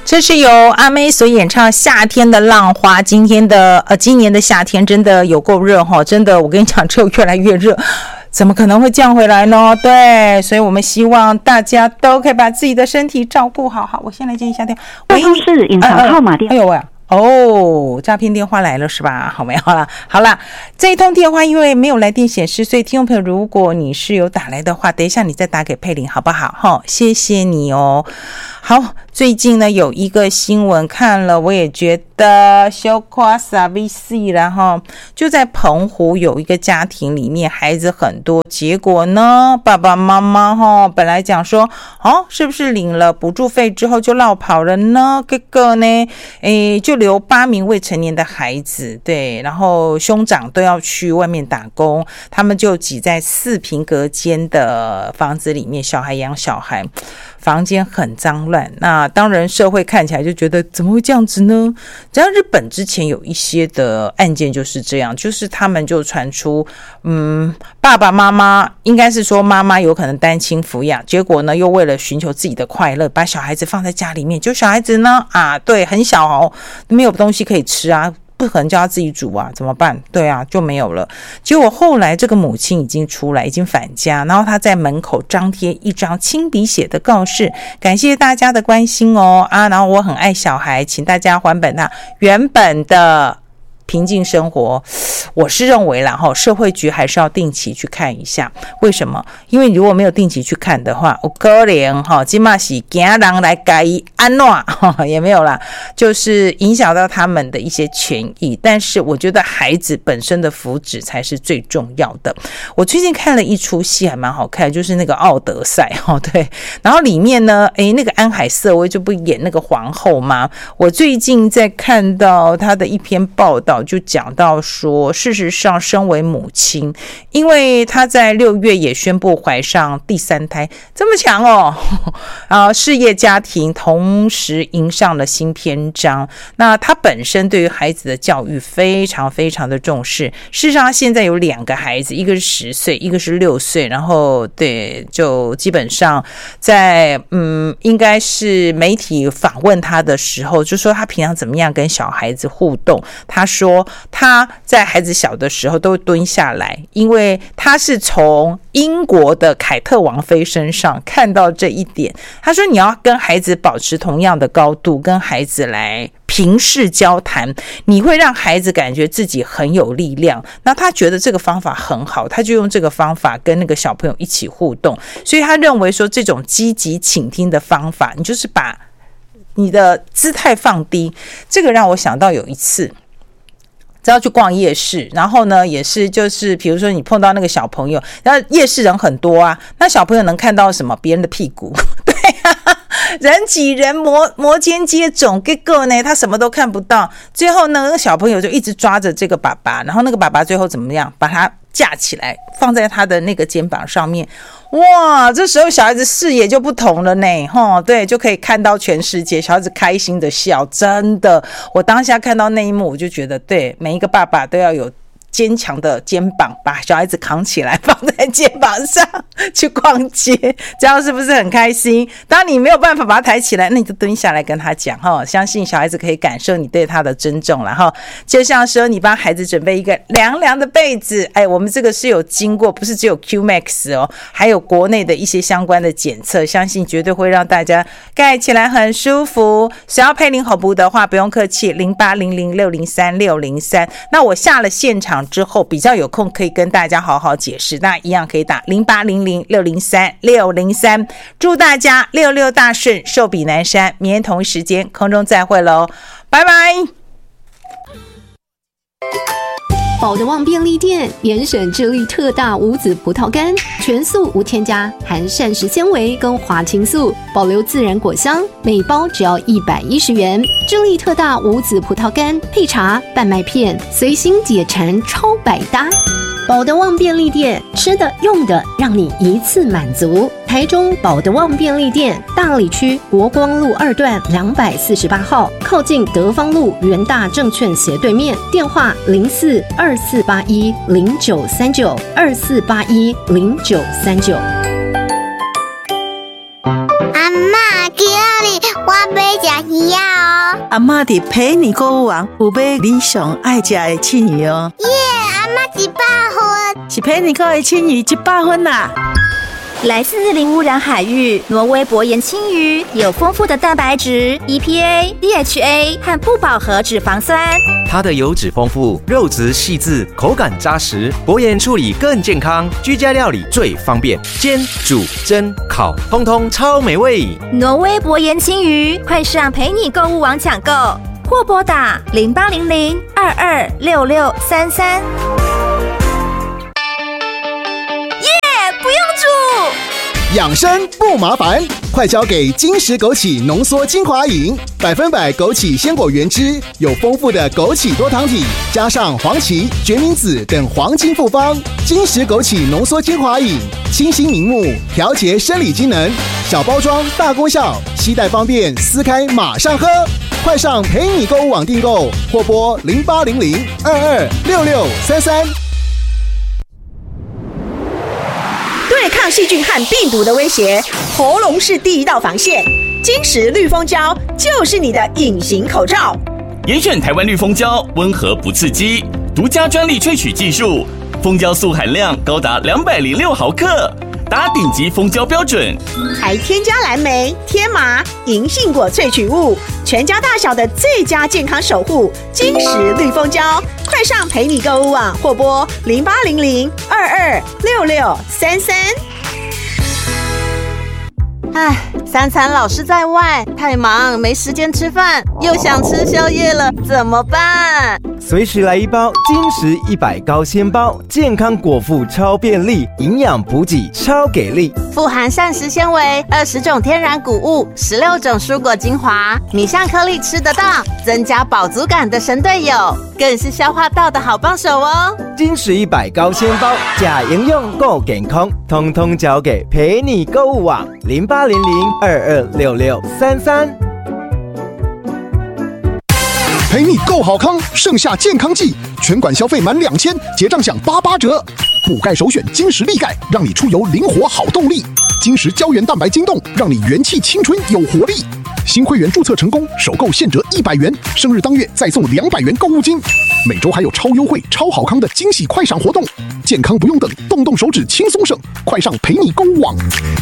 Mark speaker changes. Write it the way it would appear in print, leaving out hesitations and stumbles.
Speaker 1: 这是由阿妹所演唱《夏天的浪花》。今年的夏天真的有够热哈，真的，我跟你讲，只有越来越热。怎么可能会降回来呢？对，所以我们希望大家都可以把自己的身体照顾好。好，我先来接一下电话。
Speaker 2: 喂，是隐藏号码电话。
Speaker 1: 哎呦喂！哦，诈骗电话来了是吧？好，没有了。好啦，这一通电话因为没有来电显示，所以听众朋友，如果你是有打来的话，等一下你再打给佩玲好不好？齁，谢谢你哦。好，最近呢有一个新闻看了，我也觉得羞夸傻逼死，然后就在澎湖有一个家庭里面孩子很多，结果呢爸爸妈妈本来讲说是不是领了补助费之后就落跑了呢？这个呢就留8名未成年的孩子，对，然后兄长都要去外面打工，他们就挤在4坪隔间的房子里面，小孩养小孩，房间很脏乱。那当然社会看起来就觉得怎么会这样子呢？只要日本之前有一些的案件就是这样，就是他们就传出爸爸妈妈应该是说妈妈有可能单亲抚养，结果呢又为了寻求自己的快乐把小孩子放在家里面，就小孩子呢对，很小没有东西可以吃啊，不可能叫他自己煮啊，怎么办？对啊，就没有了。结果后来这个母亲已经出来，已经返家，然后他在门口张贴一张亲笔写的告示，感谢大家的关心然后我很爱小孩，请大家还他原本的平静生活。我是认为啦社会局还是要定期去看一下。为什么？因为如果没有定期去看的话，有可能现在是怕人来改安怎也没有啦，就是影响到他们的一些权益。但是我觉得孩子本身的福祉才是最重要的。我最近看了一出戏还蛮好看，就是那个奥德赛对，然后里面呢那个安海瑟薇就不演那个皇后吗？我最近在看到他的一篇报道，就讲到说事实上身为母亲，因为她在6月也宣布怀上第3胎，这么强事业家庭同时迎上了新篇章。那她本身对于孩子的教育非常非常的重视，事实上现在有2个孩子，一个是10岁，一个是6岁，然后对，就基本上在应该是媒体访问她的时候就说她平常怎么样跟小孩子互动，她说她在孩子小的时候都会蹲下来，因为她是从英国的凯特王妃身上看到这一点。她说你要跟孩子保持同样的高度，跟孩子来平视交谈，你会让孩子感觉自己很有力量。那他觉得这个方法很好，他就用这个方法跟那个小朋友一起互动。所以他认为说这种积极倾听的方法，你就是把你的姿态放低。这个让我想到有一次只要去逛夜市，然后呢也是就是比如说你碰到那个小朋友，然后夜市人很多啊，那小朋友能看到什么？别人的屁股对人挤人，摩肩接踵，结果呢他什么都看不到。最后呢那个小朋友就一直抓着这个爸爸，然后那个爸爸最后怎么样？把他架起来放在他的那个肩膀上面。哇，这时候小孩子视野就不同了呢对，就可以看到全世界，小孩子开心的笑。真的，我当下看到那一幕我就觉得对，每一个爸爸都要有坚强的肩膀，把小孩子扛起来放在肩膀上去逛街，这样是不是很开心？当你没有办法把他抬起来，那你就蹲下来跟他讲相信小孩子可以感受你对他的尊重了就像说你帮孩子准备一个凉凉的被子，我们这个是有经过，不是只有 QMAX 还有国内的一些相关的检测，相信绝对会让大家盖起来很舒服。想要配林口补的话不用客气，0800603603。那我下了现场之后比较有空可以跟大家好好解释，那一样可以打0800603603。祝大家66大顺，寿比南山。明天同一时间空中再会咯，拜拜。
Speaker 3: 宝德旺便利店严选智利特大无籽葡萄干，全素无添加，含膳食纤维跟花青素，保留自然果香，每包只要110元。智利特大无籽葡萄干配茶、半麦片，随心解馋，超百搭。宝德旺便利店，吃的用的让你一次满足。台中宝德旺便利店，大里区国光路2段248号，靠近德芳路元大证券斜对面。电话042481093924810939。
Speaker 4: 阿嬷，今日我要吃鱼啊。 阿嬷伫陪你购物网有买你上爱食的庆鱼哦。
Speaker 5: 耶，阿嬷100分，
Speaker 4: 是陪你购的庆鱼100分啦。
Speaker 6: 来自零污染海域，挪威薄盐青鱼有丰富的蛋白质、EPA、DHA 和不饱和脂肪酸。
Speaker 7: 它的油脂丰富，肉质细致，口感扎实，薄盐处理更健康，居家料理最方便，煎、煮、蒸、烤，通通超美味。
Speaker 6: 挪威薄盐青鱼，快上陪你购物网抢购，或拨打0800-226633。不用煮，
Speaker 8: 养生不麻烦，快交给金石枸杞浓缩精华饮，100%枸杞鲜果原汁，有丰富的枸杞多糖体，加上黄芪、决明子等黄金复方。金石枸杞浓缩精华饮，清新明目，调节生理机能，小包装大功效，携带方便，撕开马上喝。快上陪你购物网订购，或拨0800-226633。
Speaker 9: 对抗细菌和病毒的威胁，喉咙是第一道防线。金石绿蜂胶就是你的隐形口罩。
Speaker 10: 严选台湾绿蜂胶，温和不刺激，独家专利萃取技术，蜂胶素含量高达206毫克，达顶级蜂胶标准，
Speaker 9: 还添加蓝莓、天麻、银杏果萃取物，全家大小的最佳健康守护。金石绿蜂胶，快上陪你购物网或拨0800-226633。
Speaker 11: 唉，三餐老是在外，太忙没时间吃饭，又想吃宵夜了，怎么办？
Speaker 12: 随时来一包金石100高纤包，健康果腹超便利，营养补给超给力，
Speaker 11: 富含膳食纤维、20种天然谷物、16种蔬果精华，米香颗粒吃得到，增加饱足感的神队友，更是消化道的好帮手哦。
Speaker 12: 金石100高纤包，假营养够健康，通通交给陪你购物网0800-226633。
Speaker 8: 陪你购好康，盛夏健康季，全馆消费满2000，结账享88折。补钙首选金石力钙，让你出游灵活好动力。金石胶原蛋白晶冻，让你元气青春有活力。新会员注册成功，首购现折100元，生日当月再送200元购物金。每周还有超优惠、超好康的惊喜快闪活动，健康不用等，动动手指轻松省，快上陪你购物网。